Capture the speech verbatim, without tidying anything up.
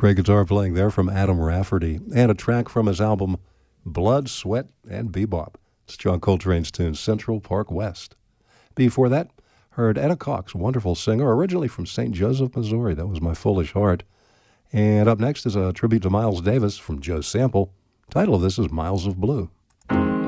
Great guitar playing there from Adam Rafferty, and a track from his album Blood, Sweat, and Bebop. It's John Coltrane's tune, Central Park West. Before that, heard Etta Cox, wonderful singer, originally from Saint Joseph, Missouri. That was My Foolish Heart. And up next is a tribute to Miles Davis from Joe Sample. Title of this is Miles of Blue.